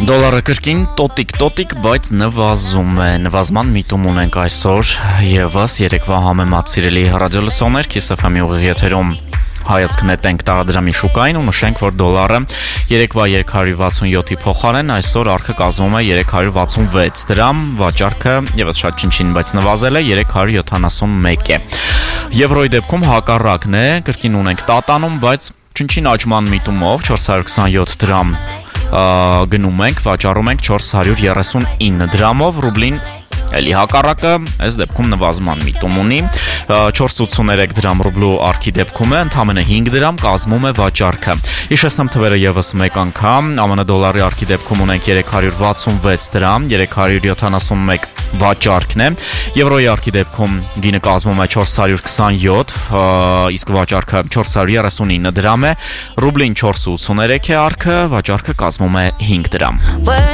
Դոլարը կրկին տոտիկ, բայց նվազում է, նվազման միտում ունենք այսօր եվս երեկվա համեմատ սիրելի ռադիոլսողներ, Kiss FM-ի ուղիղ եթերում հայացք նետենք տարադրամի շուկային ու նշենք, որ դոլարը երեկվա 367-ի փոխարեն այսօր արժքը կազմում է 366 դրամ, վաճառքը եւս շատ չնչին, բայց նվազել է 371 է։ Եվրոյի դեպքում հակառակն է, կրկին ունենք տատանում, բայց չնչին աճման միտումով 427 դրամ գնում ենք, վաճառում ենք 439 դրամով, ռուբլին էլի հակառակը, այս դեպքում նվազման միտում ունի, 483 դրամ ռուբլու արքի դեպքում է, ընդամենը 5 դրամ կազմում է վաճառքը։ Հիշեցնեմ թվերը եւս մեկ անգամ, ԱՄՆ դոլարի արքի դեպքում ունենք 366 դրամ, 371 վաճառքն է, եվրոյի արքի դեպքում գինը կազմում է 427, իսկ վաճառքը 439 դրամ է, ռուբլին 483 է արքը, վաճառքը կազմում է 5 դրամ։